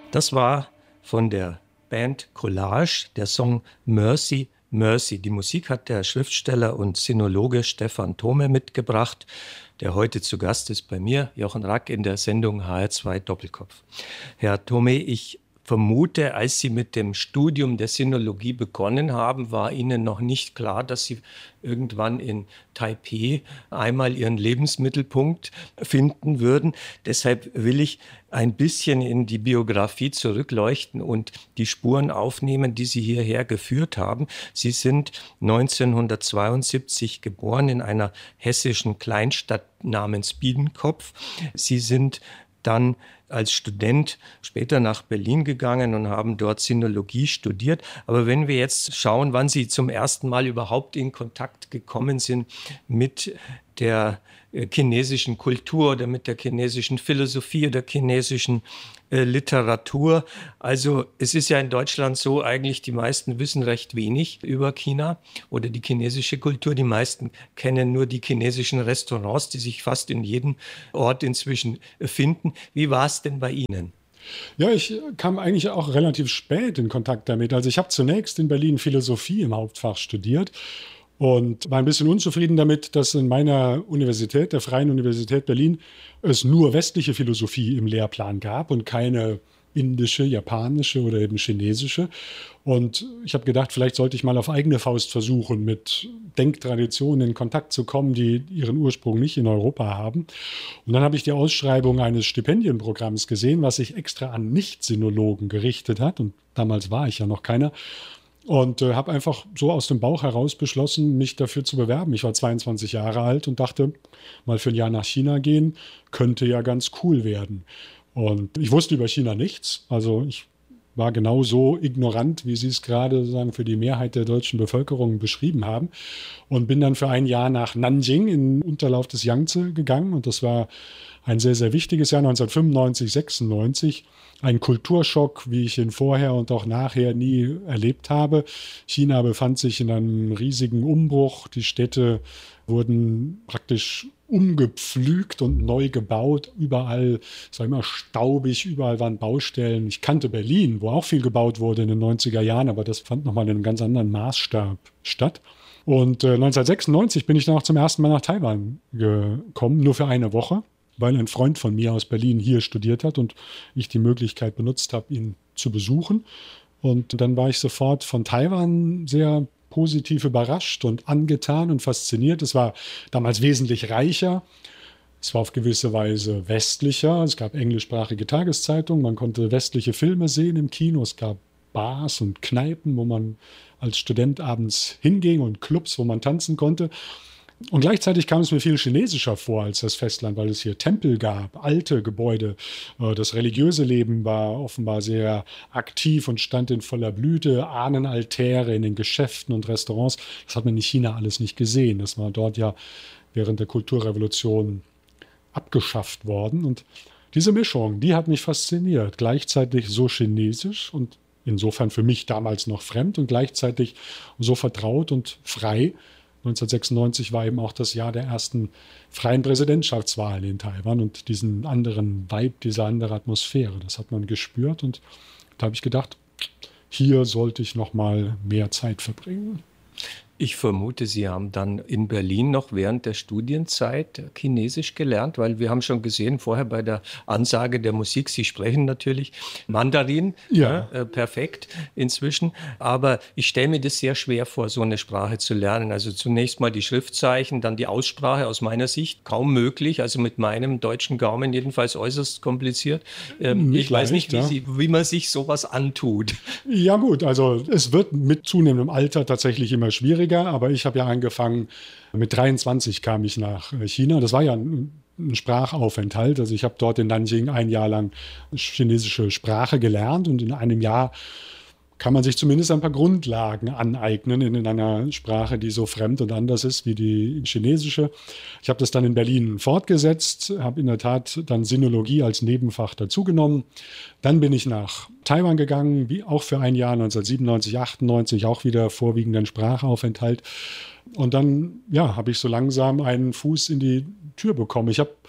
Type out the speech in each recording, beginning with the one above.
Das war von der Band Collage der Song Mercy, Mercy. Die Musik hat der Schriftsteller und Sinologe Stefan Thome mitgebracht, der heute zu Gast ist bei mir, Jochen Rack, in der Sendung HR2 Doppelkopf. Herr Thome, ich vermute, als Sie mit dem Studium der Sinologie begonnen haben, war Ihnen noch nicht klar, dass Sie irgendwann in Taipeh einmal Ihren Lebensmittelpunkt finden würden. Deshalb will ich ein bisschen in die Biografie zurückleuchten und die Spuren aufnehmen, die Sie hierher geführt haben. Sie sind 1972 geboren in einer hessischen Kleinstadt namens Biedenkopf. Sie sind dann als Student später nach Berlin gegangen und haben dort Sinologie studiert. Aber wenn wir jetzt schauen, wann Sie zum ersten Mal überhaupt in Kontakt gekommen sind mit der chinesischen Kultur oder mit der chinesischen Philosophie oder chinesischen Literatur. Also es ist ja in Deutschland so, eigentlich die meisten wissen recht wenig über China oder die chinesische Kultur. Die meisten kennen nur die chinesischen Restaurants, die sich fast in jedem Ort inzwischen finden. Wie war es denn bei Ihnen? Ja, ich kam eigentlich auch relativ spät in Kontakt damit. Also ich habe zunächst in Berlin Philosophie im Hauptfach studiert und war ein bisschen unzufrieden damit, dass in meiner Universität, der Freien Universität Berlin, es nur westliche Philosophie im Lehrplan gab und keine indische, japanische oder eben chinesische. Und ich habe gedacht, vielleicht sollte ich mal auf eigene Faust versuchen, mit Denktraditionen in Kontakt zu kommen, die ihren Ursprung nicht in Europa haben. Und dann habe ich die Ausschreibung eines Stipendienprogramms gesehen, was sich extra an Nicht-Sinologen gerichtet hat. Und damals war ich ja noch keiner. Und habe einfach so aus dem Bauch heraus beschlossen, mich dafür zu bewerben. Ich war 22 Jahre alt und dachte, mal für ein Jahr nach China gehen, könnte ja ganz cool werden. Und ich wusste über China nichts. Also ich war genauso ignorant, wie Sie es gerade sagen, für die Mehrheit der deutschen Bevölkerung beschrieben haben. Und bin dann für ein Jahr nach Nanjing in den Unterlauf des Yangtze gegangen. Und das war ein sehr, sehr wichtiges Jahr, 1995, 96. Ein Kulturschock, wie ich ihn vorher und auch nachher nie erlebt habe. China befand sich in einem riesigen Umbruch. Die Städte wurden praktisch umgepflügt und neu gebaut. Überall, es war immer staubig, überall waren Baustellen. Ich kannte Berlin, wo auch viel gebaut wurde in den 90er Jahren, aber das fand nochmal in einem ganz anderen Maßstab statt. Und 1996 bin ich dann auch zum ersten Mal nach Taiwan gekommen, nur für eine Woche, weil ein Freund von mir aus Berlin hier studiert hat und ich die Möglichkeit benutzt habe, ihn zu besuchen. Und dann war ich sofort von Taiwan sehr positiv überrascht und angetan und fasziniert. Es war damals wesentlich reicher. Es war auf gewisse Weise westlicher. Es gab englischsprachige Tageszeitungen. Man konnte westliche Filme sehen im Kino. Es gab Bars und Kneipen, wo man als Student abends hinging und Clubs, wo man tanzen konnte. Und gleichzeitig kam es mir viel chinesischer vor als das Festland, weil es hier Tempel gab, alte Gebäude. Das religiöse Leben war offenbar sehr aktiv und stand in voller Blüte. Ahnenaltäre in den Geschäften und Restaurants. Das hat man in China alles nicht gesehen. Das war dort ja während der Kulturrevolution abgeschafft worden. Und diese Mischung, die hat mich fasziniert. Gleichzeitig so chinesisch und insofern für mich damals noch fremd und gleichzeitig so vertraut und frei. 1996 war eben auch das Jahr der ersten freien Präsidentschaftswahlen in Taiwan und diesen anderen Vibe, diese andere Atmosphäre, das hat man gespürt und da habe ich gedacht, hier sollte ich noch mal mehr Zeit verbringen. Ich vermute, Sie haben dann in Berlin noch während der Studienzeit Chinesisch gelernt, weil wir haben schon gesehen vorher bei der Ansage der Musik, Sie sprechen natürlich Mandarin, ja. Perfekt inzwischen, aber ich stelle mir das sehr schwer vor, so eine Sprache zu lernen. Also zunächst mal die Schriftzeichen, dann die Aussprache aus meiner Sicht kaum möglich, also mit meinem deutschen Gaumen jedenfalls äußerst kompliziert. Ich weiß nicht, wie man sich sowas antut. Ja gut, also es wird mit zunehmendem Alter tatsächlich immer schwieriger. Aber ich habe ja angefangen, mit 23 kam ich nach China. Das war ja ein Sprachaufenthalt. Also ich habe dort in Nanjing ein Jahr lang chinesische Sprache gelernt und in einem Jahr kann man sich zumindest ein paar Grundlagen aneignen in einer Sprache, die so fremd und anders ist wie die chinesische. Ich habe das dann in Berlin fortgesetzt, habe in der Tat dann Sinologie als Nebenfach dazugenommen. Dann bin ich nach Taiwan gegangen, wie auch für ein Jahr 1997, 98, auch wieder vorwiegend ein Sprachaufenthalt. Und dann habe ich so langsam einen Fuß in die Tür bekommen. Ich habe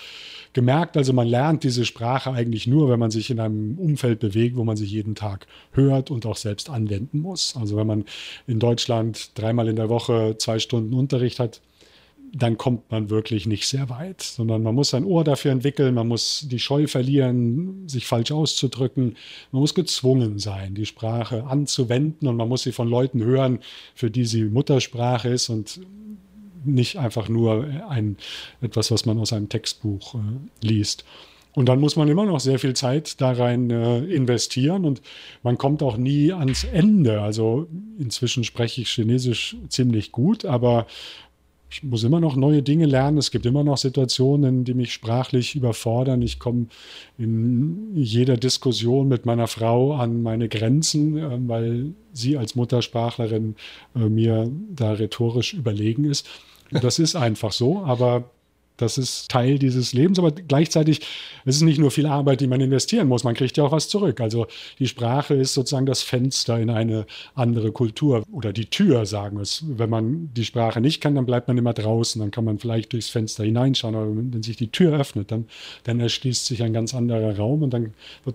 gemerkt, also man lernt diese Sprache eigentlich nur, wenn man sich in einem Umfeld bewegt, wo man sich jeden Tag hört und auch selbst anwenden muss. Also wenn man in Deutschland 3-mal in der Woche 2 Stunden Unterricht hat, dann kommt man wirklich nicht sehr weit, sondern man muss ein Ohr dafür entwickeln, man muss die Scheu verlieren, sich falsch auszudrücken, man muss gezwungen sein, die Sprache anzuwenden und man muss sie von Leuten hören, für die sie Muttersprache ist und nicht einfach nur etwas, was man aus einem Textbuch liest. Und dann muss man immer noch sehr viel Zeit da rein investieren und man kommt auch nie ans Ende. Also inzwischen spreche ich Chinesisch ziemlich gut, aber ich muss immer noch neue Dinge lernen. Es gibt immer noch Situationen, die mich sprachlich überfordern. Ich komme in jeder Diskussion mit meiner Frau an meine Grenzen, weil sie als Muttersprachlerin mir da rhetorisch überlegen ist. Das ist einfach so, aber das ist Teil dieses Lebens, aber gleichzeitig ist es nicht nur viel Arbeit, die man investieren muss, man kriegt ja auch was zurück. Also die Sprache ist sozusagen das Fenster in eine andere Kultur oder die Tür, sagen wir es. Wenn man die Sprache nicht kann, dann bleibt man immer draußen, dann kann man vielleicht durchs Fenster hineinschauen, aber wenn sich die Tür öffnet, dann erschließt sich ein ganz anderer Raum und dann wird